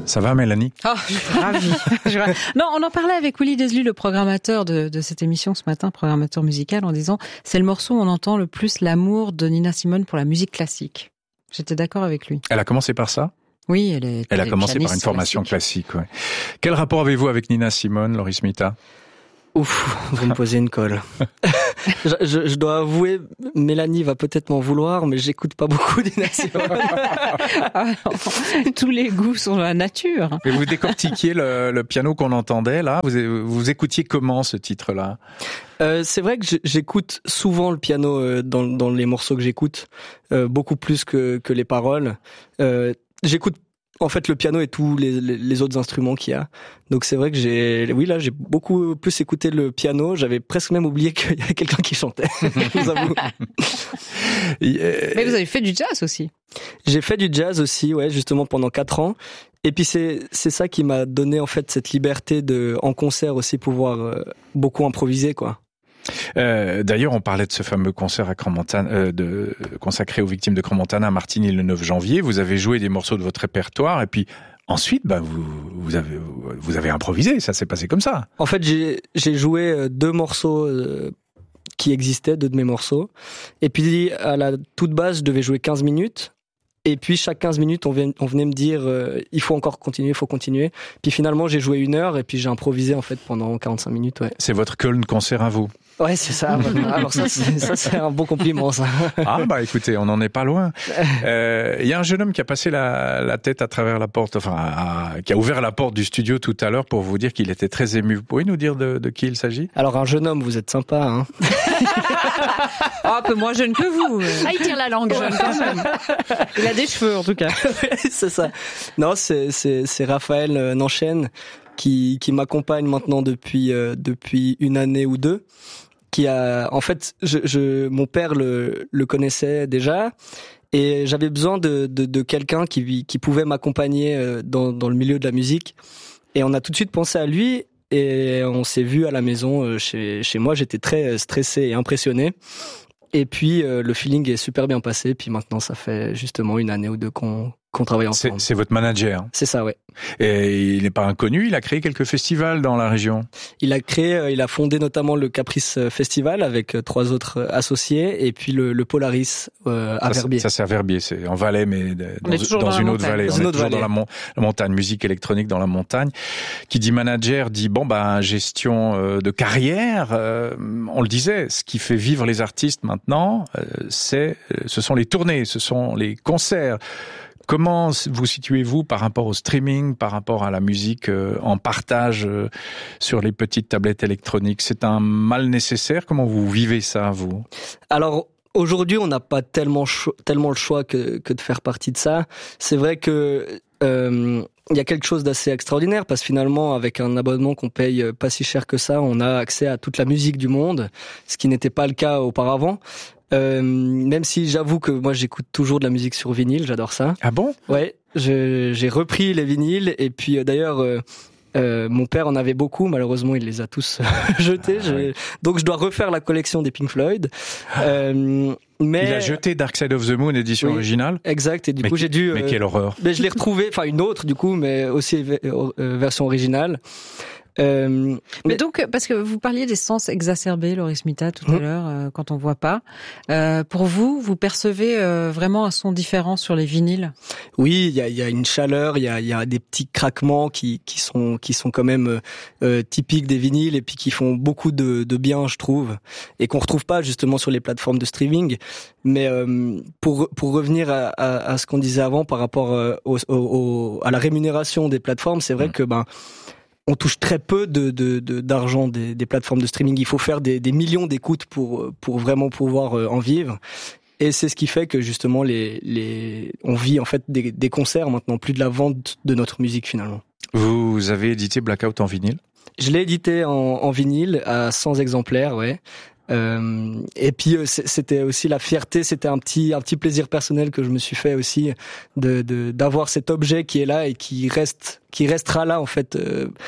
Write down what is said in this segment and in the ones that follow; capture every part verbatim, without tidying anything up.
Ça va, Mélanie? Oh, je suis ravie. Non, on en parlait avec Willy Deslu, le programmateur de, de cette émission ce matin, programmateur musical, en disant c'est le morceau où on entend le plus l'amour de Nina Simone pour la musique classique. J'étais d'accord avec lui. Elle a commencé par ça? Oui, elle est. Elle a elle est commencé par une formation classique. classique ouais. Quel rapport avez-vous avec Nina Simone, Loris Mita? Ouf, vous me posez une colle. je, je, je dois avouer, Mélanie va peut-être m'en vouloir, mais j'écoute pas beaucoup Nina Simone. Ah non, tous les goûts sont dans la nature. Et vous décortiquiez le, le piano qu'on entendait là. Vous, vous écoutiez comment ce titre-là? Euh, c'est vrai que j'écoute souvent le piano dans, dans les morceaux que j'écoute, euh, beaucoup plus que, que les paroles. Euh, j'écoute en fait le piano et tous les, les, les autres instruments qu'il y a. Donc c'est vrai que j'ai, oui là j'ai beaucoup plus écouté le piano. J'avais presque même oublié qu'il y avait quelqu'un qui chantait. Je vous avoue. Mais vous avez fait du jazz aussi. J'ai fait du jazz aussi, ouais, justement pendant quatre ans. Et puis c'est c'est ça qui m'a donné en fait cette liberté de en concert aussi pouvoir euh, beaucoup improviser quoi. Euh, d'ailleurs, on parlait de ce fameux concert à Crans-Montana, euh, de, consacré aux victimes de Crans-Montana à Martigny le neuf janvier. Vous avez joué des morceaux de votre répertoire et puis ensuite, bah, vous, vous avez, vous avez improvisé. Ça s'est passé comme ça. En fait, j'ai, j'ai joué deux morceaux euh, qui existaient, deux de mes morceaux. Et puis, à la toute base, je devais jouer quinze minutes. Et puis chaque quinze minutes, on venait, on venait me dire euh, il faut encore continuer, il faut continuer. Puis finalement, j'ai joué une heure et puis j'ai improvisé en fait pendant quarante-cinq minutes. Ouais. C'est votre Köln concert à vous? Ouais, c'est ça. Alors ça, c'est, ça, c'est un bon compliment, ça. Ah bah écoutez, on n'en est pas loin. Il euh, y a un jeune homme qui a passé la, la tête à travers la porte, enfin, à, qui a ouvert la porte du studio tout à l'heure pour vous dire qu'il était très ému. Vous pouvez nous dire de, de qui il s'agit? Alors un jeune homme, vous êtes sympa, hein. Oh, un peu moins jeune que vous. Ah, il tire la langue. Jeune quand même. Il a des cheveux en tout cas. C'est ça. Non, c'est c'est c'est Raphaël Nanchaine qui qui m'accompagne maintenant depuis euh, depuis une année ou deux. Qui a, en fait, je, je mon père le le connaissait déjà. Et j'avais besoin de, de, de quelqu'un qui, qui pouvait m'accompagner dans, dans le milieu de la musique. Et on a tout de suite pensé à lui. Et on s'est vu à la maison chez, chez moi. J'étais très stressé et impressionné. Et puis, le feeling est super bien passé. Puis maintenant, ça fait justement une année ou deux qu'on, qu'on travaille ensemble. C'est, c'est votre manager. C'est ça, ouais. Et il n'est pas inconnu, il a créé quelques festivals dans la région. Il a créé, il a fondé notamment le Caprice Festival avec trois autres associés et puis le, le Polaris euh, à ça, Verbier. Ça c'est à Verbier, c'est en Valais mais dans, dans, dans une autre vallée. Dans On une est autre toujours vallée. dans la, mon, la montagne, musique électronique dans la montagne. Qui dit manager dit bon bah gestion euh, de carrière. Euh, on le disait, ce qui fait vivre les artistes maintenant, euh, c'est, ce sont les tournées, ce sont les concerts. Comment vous situez-vous par rapport au streaming, par rapport à la musique euh, en partage euh, sur les petites tablettes électroniques? C'est un mal nécessaire? Comment vous vivez ça, vous? Alors, aujourd'hui, on n'a pas tellement, cho- tellement le choix que, que de faire partie de ça. C'est vrai que euh, il y a quelque chose d'assez extraordinaire parce que finalement, avec un abonnement qu'on paye pas si cher que ça, on a accès à toute la musique du monde, ce qui n'était pas le cas auparavant. Euh, même si j'avoue que moi j'écoute toujours de la musique sur vinyle, j'adore ça. Ah bon? Ouais, je, j'ai repris les vinyles et puis euh, d'ailleurs euh, euh, mon père en avait beaucoup, malheureusement il les a tous jetés. Ah, je, oui. Donc je dois refaire la collection des Pink Floyd. Euh, mais il a jeté Dark Side of the Moon édition oui, originale. Exact. Et du mais coup j'ai dû. Mais euh, quelle horreur! Mais je l'ai retrouvé, enfin une autre du coup, mais aussi euh, version originale. Euh, mais, mais donc, parce que vous parliez des sens exacerbés, Loris Mita, tout mmh. à l'heure, euh, quand on voit pas. Euh, pour vous, vous percevez euh, vraiment un son différent sur les vinyles? Oui, il y a, y a une chaleur, il y a, y a des petits craquements qui, qui sont, qui sont quand même euh, typiques des vinyles et puis qui font beaucoup de, de bien, je trouve, et qu'on retrouve pas justement sur les plateformes de streaming. Mais euh, pour pour revenir à, à, à ce qu'on disait avant par rapport euh, au, au, à la rémunération des plateformes, c'est vrai mmh. que ben on touche très peu de, de, de d'argent des, des plateformes de streaming. Il faut faire des, des millions d'écoutes pour pour vraiment pouvoir en vivre. Et c'est ce qui fait que justement les les on vit en fait des, des concerts maintenant, plus de la vente de notre musique finalement. Vous avez édité Blackout en vinyle? Je l'ai édité en, en vinyle à cent exemplaires, ouais. Euh, et puis c'était aussi la fierté, c'était un petit un petit plaisir personnel que je me suis fait aussi de de d'avoir cet objet qui est là et qui reste qui restera là en fait euh,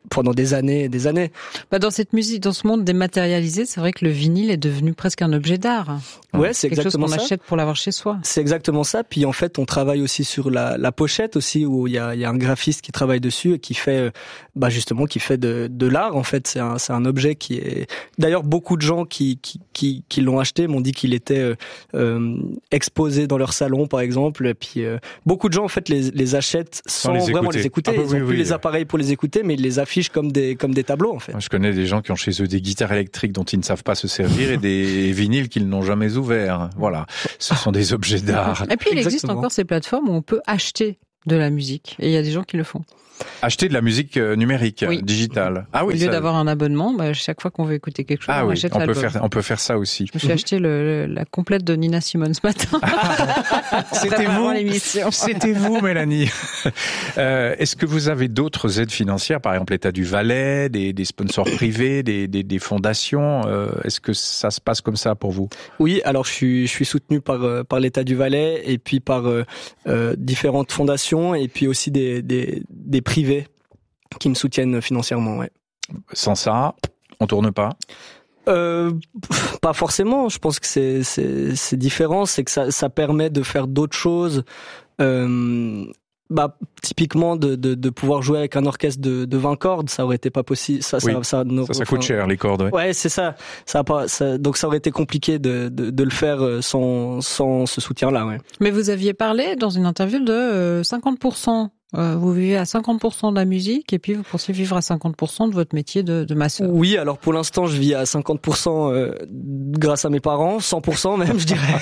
pendant des années et des années. Bah dans cette musique, dans ce monde dématérialisé, c'est vrai que le vinyle est devenu presque un objet d'art. Ouais, c'est quelque exactement chose qu'on ça. achète pour l'avoir chez soi. C'est exactement ça. Puis en fait, on travaille aussi sur la, la pochette aussi, où il y a, il y a un graphiste qui travaille dessus et qui fait, bah justement, qui fait de, de l'art. En fait, c'est un, c'est un objet qui est. D'ailleurs, beaucoup de gens qui qui qui, qui l'ont acheté m'ont dit qu'il était euh, exposé dans leur salon, par exemple. Et puis euh, beaucoup de gens en fait les, les achètent sans, sans les vraiment les écouter. Ah bah, ils oui, ont oui, plus oui. les appareils pour les écouter, mais ils les affichent comme des comme des tableaux en fait. Je connais des gens qui ont chez eux des guitares électriques dont ils ne savent pas se servir et des vinyles qu'ils n'ont jamais ouverts. Voilà, ce sont des objets d'art. Et puis il Exactement. existe encore ces plateformes où on peut acheter de la musique et il y a des gens qui le font. Acheter de la musique numérique, oui. digitale. Ah oui. Au lieu ça... d'avoir un abonnement, bah, chaque fois qu'on veut écouter quelque chose, ah on oui, achète on l'album. peut faire, on peut faire ça aussi. Je me suis acheté le, le, la complète de Nina Simone ce matin. C'était vous, l'émission. C'était vous, Mélanie. Euh, est-ce que vous avez d'autres aides financières, par exemple l'État du Valais, des, des sponsors privés, des, des, des fondations euh, Est-ce que ça se passe comme ça pour vous? Oui, alors je suis, je suis soutenu par par l'État du Valais et puis par euh, euh, différentes fondations et puis aussi des des, des privés qui me soutiennent financièrement, ouais. Sans ça, on tourne pas? Euh, pas forcément. Je pense que c'est c'est c'est différent. C'est que ça ça permet de faire d'autres choses. Euh, bah typiquement de de de pouvoir jouer avec un orchestre de de vingt cordes, ça aurait été pas possible. Ça oui. ça ça, ça, ça coûte cher les cordes. Ouais, ouais c'est ça. Ça a pas ça, donc ça aurait été compliqué de de de le faire sans sans ce soutien là, ouais. Mais vous aviez parlé dans une interview de cinquante pour cent. Euh, vous vivez à cinquante pour cent de la musique et puis vous pensez vivre à cinquante pour cent de votre métier de, de masseur. Oui, alors pour l'instant, je vis à cinquante pour cent euh, grâce à mes parents, cent pour cent même, je dirais.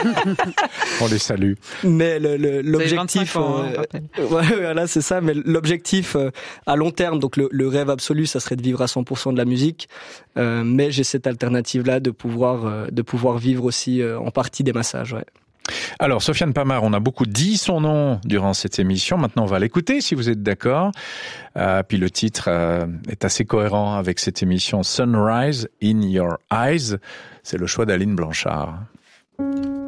On les salue. Mais le, le, l'objectif, ans, euh, hein, ouais, voilà, c'est ça. Mais l'objectif euh, à long terme, donc le, le rêve absolu, ça serait de vivre à cent pour cent de la musique. Euh, mais j'ai cette alternative-là de pouvoir, euh, de pouvoir vivre aussi euh, en partie des massages, ouais. Alors, Sofiane Pamart, on a beaucoup dit son nom durant cette émission. Maintenant, on va l'écouter, si vous êtes d'accord. Euh, puis le titre euh, est assez cohérent avec cette émission Sunrise in Your Eyes. C'est le choix d'Aline Blanchard.